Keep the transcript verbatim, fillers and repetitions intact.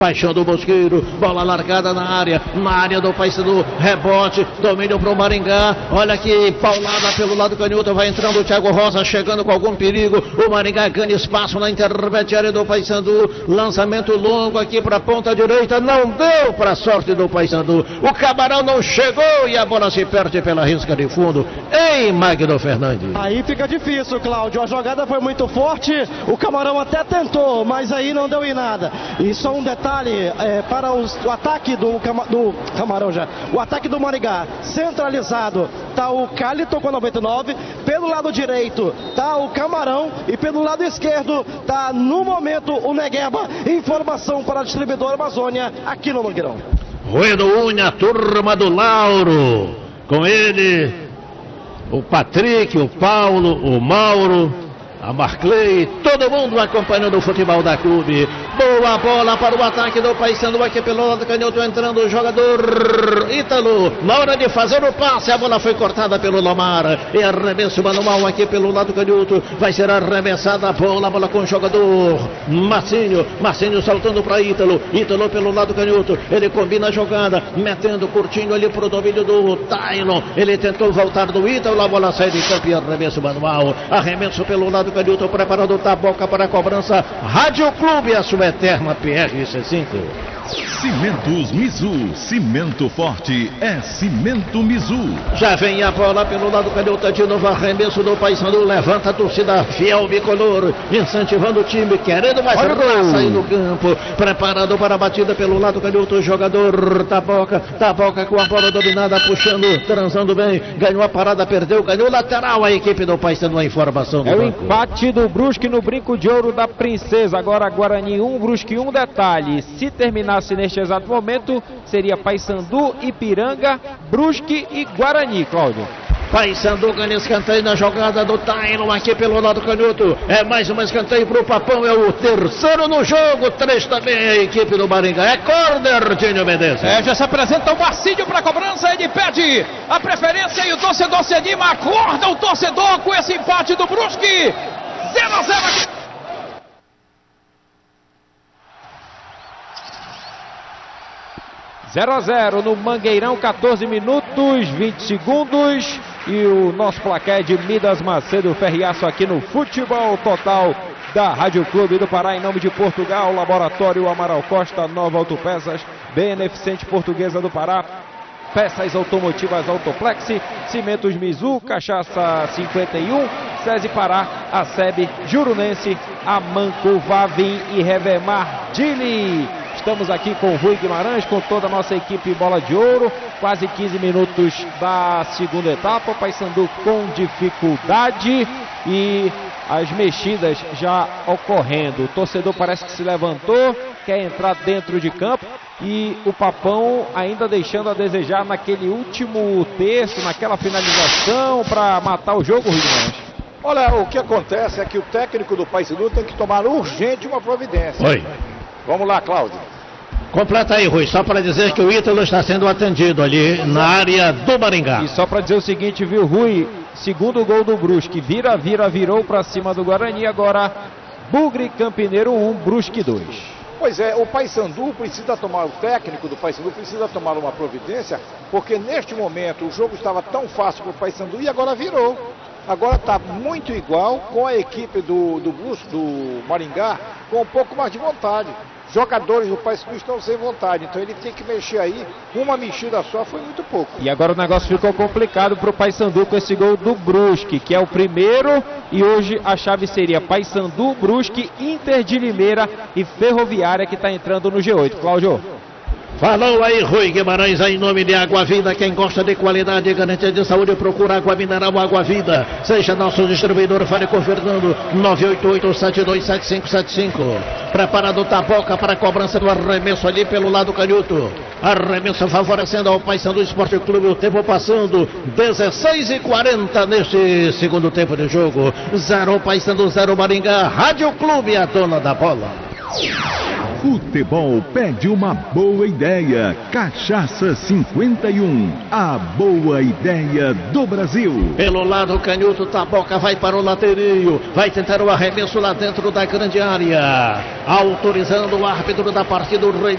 Paixão do Mosqueiro, bola largada na área, na área do Paysandu, rebote, domínio para o Maringá, olha aqui, paulada pelo lado canhoto, vai entrando o Thiago Rosa, chegando com algum perigo, o Maringá ganha espaço na intermediária do Paysandu, lançamento longo aqui para a ponta direita, não deu para a sorte do Paysandu, o Camarão não chegou e a bola se perde pela risca de fundo, em Magno Fernandes. Aí fica difícil, Cláudio, a jogada foi muito forte, o Camarão até tentou, mas aí não deu em nada, e só um detalhe, É, para os, o ataque do, cama, do Camarão já, o ataque do Maringá centralizado, tá o Calito com noventa e nove, pelo lado direito tá o Camarão e pelo lado esquerdo tá no momento o Negueba. Informação para a distribuidora Amazônia aqui no Mangueirão. Ruedo Unha, a turma do Lauro, com ele o Patrick, o Paulo, o Mauro, a Marclay, todo mundo acompanhando o futebol da clube. Boa bola para o ataque do Paysandu aqui pelo lado canhoto, entrando o jogador Ítalo. Na hora de fazer o passe, a bola foi cortada pelo Lomar. E arremesso manual aqui pelo lado canhoto. Vai ser arremessada a bola, a bola com o jogador Marcinho. Marcinho saltando para Ítalo. Ítalo pelo lado canhoto. Ele combina a jogada, metendo curtinho ali para o domínio do Taylor. Ele tentou voltar do Ítalo, a bola sai de campo e arremesso manual. Arremesso pelo lado canhoto, preparando o Taboca para a cobrança. Rádio Clube, a sua eterna P R C cinco. Cimentos Mizu, cimento forte é Cimento Mizu. Já vem a bola pelo lado canhoto, de novo arremesso do Paysandu, levanta a torcida fiel bicolor, incentivando o time, querendo mais raça aí no campo, preparado para a batida pelo lado canhoto, o jogador Taboca, Taboca com a bola dominada, puxando, transando bem, ganhou a parada, perdeu, ganhou lateral, a equipe do Paysandu, a informação do É o banco. empate do Brusque no Brinco de Ouro da Princesa, agora Guarani um, Brusque um, detalhe, se terminasse neste exato momento, seria Paysandu, Ipiranga, Brusque e Guarani, Cláudio. Paysandu ganha escanteio na jogada do Taylor aqui pelo lado canhoto. É mais um escanteio para o Papão, é o terceiro no jogo, três também a equipe do Maringá. É corner, Dinho Menezes. É, já se apresenta o Marcinho para a cobrança, ele pede a preferência e o torcedor se anima, acorda o torcedor com esse empate do Brusque. zero a zero aqui. zero a zero no Mangueirão, catorze minutos, vinte segundos. E o nosso placar é de Midas Macedo Ferriaço aqui no Futebol Total da Rádio Clube do Pará, em nome de Portugal, Laboratório Amaral Costa, Nova Autopeças, Beneficente Portuguesa do Pará, Peças Automotivas Autoplex, Cimentos Mizu, Cachaça cinquenta e um, SESI Pará, a SEB Jurunense, Amanco Vavim e Revemar Dili. Estamos aqui com o Rui Guimarães, com toda a nossa equipe Bola de Ouro, quase quinze minutos da segunda etapa, o Paysandu com dificuldade e as mexidas já ocorrendo. O torcedor parece que se levantou, quer entrar dentro de campo e o Papão ainda deixando a desejar naquele último terço, naquela finalização para matar o jogo, Rui Guimarães. Olha, o que acontece é que o técnico do Paysandu tem que tomar urgente uma providência. Oi. Vamos lá, Cláudio. Completa aí, Rui, só para dizer que o Ítalo está sendo atendido ali na área do Maringá. E só para dizer o seguinte, viu, Rui? Segundo gol do Brusque, vira, vira, virou para cima do Guarani, agora Bugre Campineiro um, Brusque dois. Pois é, o Paysandu precisa tomar, o técnico do Paysandu precisa tomar uma providência, porque neste momento o jogo estava tão fácil para o Paysandu e agora virou. Agora está muito igual com a equipe do, do, Brusque, do Maringá, com um pouco mais de vontade. Jogadores do Paysandu estão sem vontade, então ele tem que mexer aí. Uma mexida só foi muito pouco. E agora o negócio ficou complicado para o Paysandu com esse gol do Brusque, que é o primeiro, e hoje a chave seria Paysandu, Brusque, Inter de Limeira e Ferroviária, que está entrando no G oito. Cláudio. Falou aí Rui Guimarães, em nome de Água Vida. Quem gosta de qualidade e garantia de saúde, procura Água Mineral, Água Vida. Seja nosso distribuidor, fale com o Fernando, nove oito oito, sete dois sete cinco sete cinco. Preparado o Taboca para a cobrança do arremesso ali pelo lado canhoto. Arremesso favorecendo ao Paysandu Esporte Clube, o tempo passando, dezesseis e quarenta neste segundo tempo de jogo. Zero Paysandu, zero Maringá. Rádio Clube, a dona da bola. Futebol pede uma boa ideia. Cachaça cinquenta e um, a boa ideia do Brasil. Pelo lado canhoto, Taboca vai para o lateral, vai tentar o arremesso lá dentro da grande área, autorizando o árbitro da partida, o Rei